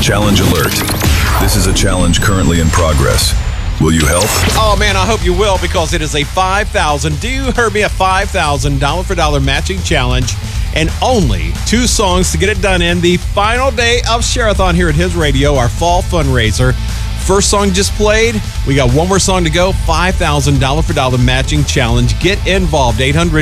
Challenge alert. This is a challenge currently in progress. Will you help? Oh, man, I hope you will, because it is a $5,000, you heard me, a $5,000 dollar for dollar matching challenge, and only 2 songs to get it done in the final day of Share-a-thon here at His Radio, our fall fundraiser. First song just played. We got one more song to go. $5,000 dollar for dollar matching challenge. Get involved.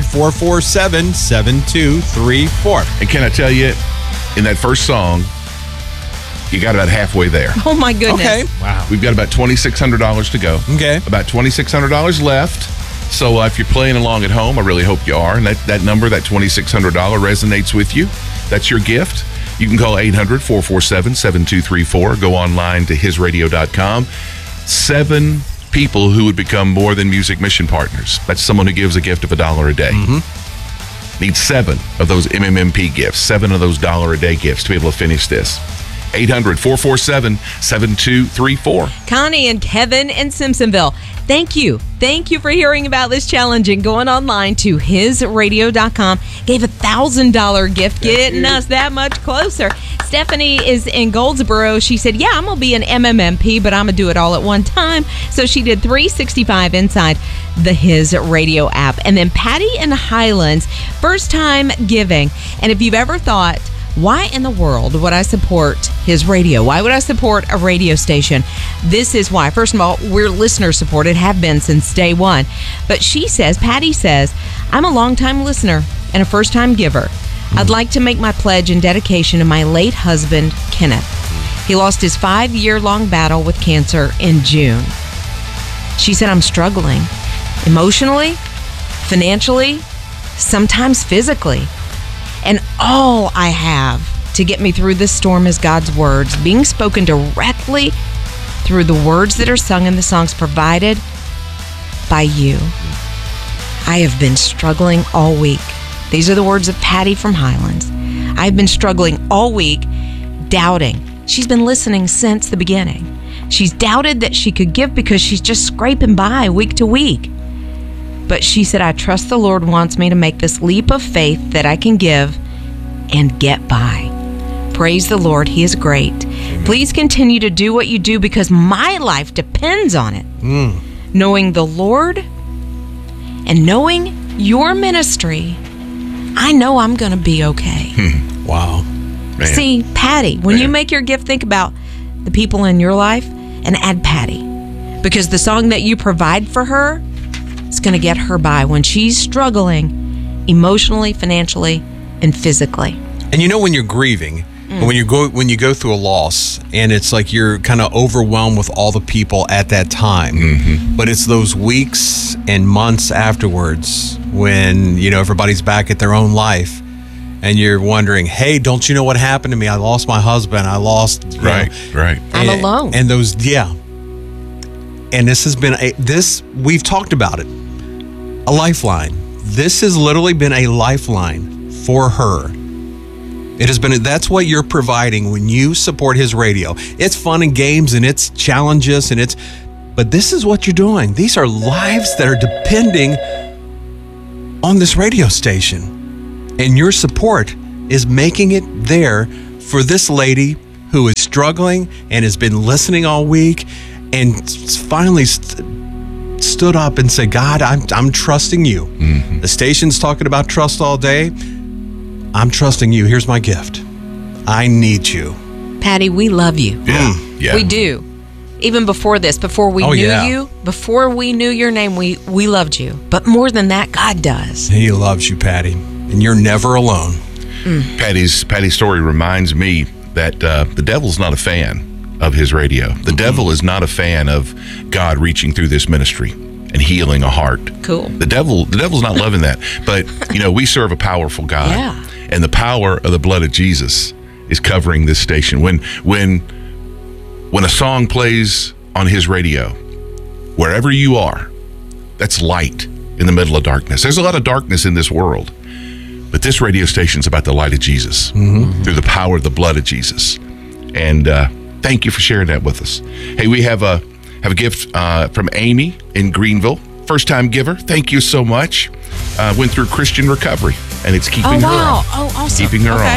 800-447-7234. And can I tell you, in that first song, you got about halfway there. Oh, my goodness. Okay. Wow. We've got about $2,600 to go. Okay. About $2,600 left. So if you're playing along at home, I really hope you are. And that number, that $2,600 resonates with you. That's your gift. You can call 800-447-7234. Go online to hisradio.com. 7 people who would become More Than Music mission partners. That's someone who gives a gift of $1 a day. Need 7 of those MMMP gifts, 7 of those $1 a day gifts to be able to finish this. 800-447-7234. Connie and Kevin in Simpsonville, thank you. Thank you for hearing about this challenge and going online to hisradio.com. Gave $1,000 gift, getting us that much closer. Stephanie is in Goldsboro. She said, yeah, I'm going to be an MMMP, but I'm going to do it all at one time. So she did $365 inside the His Radio app. And then Patty in Highlands, first time giving. And if you've ever thought, why in the world would I support His Radio? Why would I support a radio station? This is why. First of all, we're listener supported, have been since day one. But she says, Patty says, I'm a longtime listener and a first-time giver. I'd like to make my pledge and dedication to my late husband, Kenneth. He lost his 5-year-long battle with cancer in June. She said, I'm struggling emotionally, financially, sometimes physically. And all I have to get me through this storm is God's words, being spoken directly through the words that are sung in the songs provided by you. I have been struggling all week. These are the words of Patty from Highlands. I've been struggling all week, doubting. She's been listening since the beginning. She's doubted that she could give because she's just scraping by week to week. But she said, I trust the Lord wants me to make this leap of faith that I can give and get by. Praise the Lord. He is great. Amen. Please continue to do what you do because my life depends on it. Knowing the Lord and knowing your ministry, I know I'm going to be okay. Wow. Man. See, Patty, when you make your gift, think about the people in your life and add Patty. Because the song that you provide for her, it's going to get her by when she's struggling emotionally, financially, and physically. And you know, when you're grieving, when you go through a loss, and it's like you're kind of overwhelmed with all the people at that time, but it's those weeks and months afterwards when, you know, everybody's back at their own life, and you're wondering, hey, don't you know what happened to me? I lost my husband. I lost, Right. I'm alone. And those, and this has been we've talked about it, a lifeline. This has literally been a lifeline for her. It has been, that's what you're providing when you support His Radio. It's fun and games and it's challenges but this is what you're doing. These are lives that are depending on this radio station. And your support is making it there for this lady who is struggling and has been listening all week and finally stood up and said, God, I'm trusting you. The station's talking about trust all day. I'm trusting you. Here's my gift. I need you. Patty, we love you. Yeah. We do. Even before this, before we knew you, before we knew your name, we loved you. But more than that, God does. He loves you, Patty. And you're never alone. Patty's story reminds me that the devil's not a fan of His Radio. The devil is not a fan of God reaching through this ministry and healing a heart. Cool. The devil's not loving that. But, you know, we serve a powerful God. Yeah. And the power of the blood of Jesus is covering this station. When a song plays on His Radio, wherever you are, that's light in the middle of darkness. There's a lot of darkness in this world. But this radio station's about the light of Jesus through the power of the blood of Jesus. And thank you for sharing that with us. Hey, we have a gift from Amy in Greenville. First-time giver. Thank you so much. Went through Christian recovery, and it's keeping her on. Oh, awesome. Keeping her on.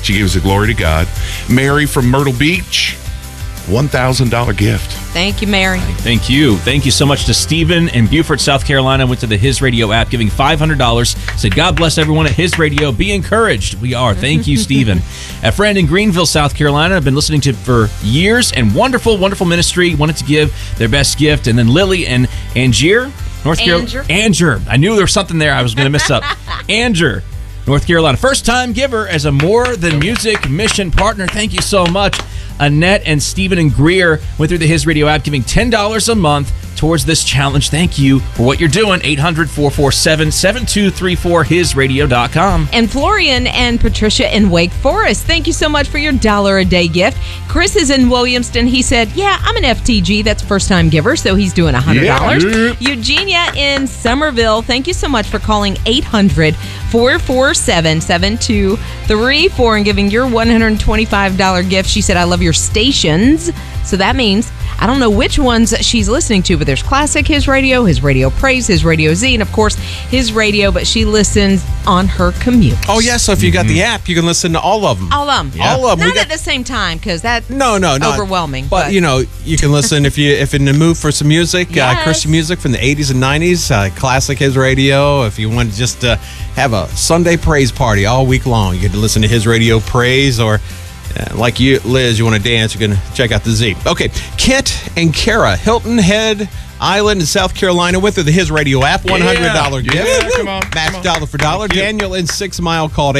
She gives the glory to God. Mary from Myrtle Beach, $1,000 gift. Thank you, Mary. Thank you. Thank you so much to Stephen in Beaufort, South Carolina. Went to the His Radio app, giving $500. Said, God bless everyone at His Radio. Be encouraged. We are. Thank you, Stephen. A friend in Greenville, South Carolina, I've been listening to for years, and wonderful, wonderful ministry. Wanted to give their best gift. And then Lily and Angier, North Carolina. Anger. I knew there was something there I was going to mess up. Anger, North Carolina. First-time giver as a More Than Music mission partner. Thank you so much. Annette and Stephen and Greer went through the His Radio app, giving $10 a month towards this challenge. Thank you for what you're doing. 800-447-7234, hisradio.com. And Florian and Patricia in Wake Forest, thank you so much for your $1-a-day gift. Chris is in Williamston. He said, yeah, I'm an FTG. That's first-time giver, so he's doing $100. Yeah. Eugenia in Somerville, thank you so much for calling 800-447-7234 and giving your $125 gift. She said, I love your stations. So that means I don't know which ones she's listening to, but there's Classic, His Radio Praise, His Radio Z, and of course His Radio, but she listens on her commute. Oh, yeah. So if you got the app, you can listen to all of them. All of them. Yeah. All of them. Not at the same time, because that's no, overwhelming. But you know, you can listen if in the mood for some music, Yes. Christian music from the 80s and 90s, Classic His Radio. If you want to just have a Sunday praise party all week long, you get to listen to His Radio Praise, or like you, Liz, you want to dance, you're going to check out the Z. Okay, Kent and Kara, Hilton Head Island in South Carolina, went through the His Radio app, $100 gift. Yeah, come on. Match dollar for dollar. Daniel in 6 Mile called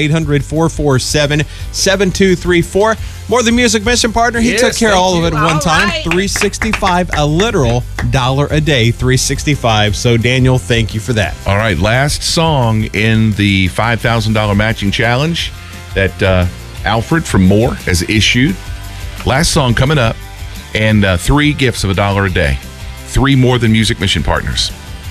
800-447-7234. More Than Music mission partner. He took care of all of it at one time. Right. $365, a literal $1 a day, $365. So Daniel, thank you for that. All right, last song in the $5,000 matching challenge that Alfred from Moore has issued. Last song coming up, and 3 gifts of $1 a day. 3 More Than Music mission partners.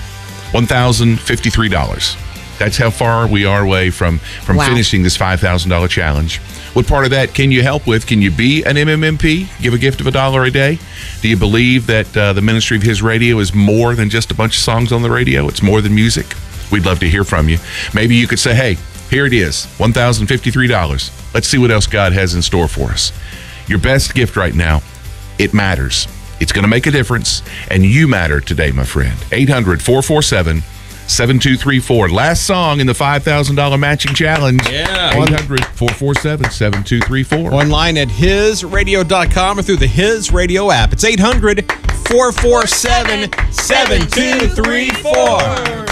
$1,053. That's how far we are away from Wow. finishing this $5,000 challenge. What part of that can you help with? Can you be an MMMP? Give a gift of $1 a day? Do you believe that the ministry of His Radio is more than just a bunch of songs on the radio? It's more than music? We'd love to hear from you. Maybe you could say, hey, here it is, $1,053. Let's see what else God has in store for us. Your best gift right now, it matters. It's going to make a difference, and you matter today, my friend. 800-447-7234. Last song in the $5,000 matching challenge. Yeah. 800-447-7234. Online at hisradio.com or through the His Radio app. It's 800-447-7234.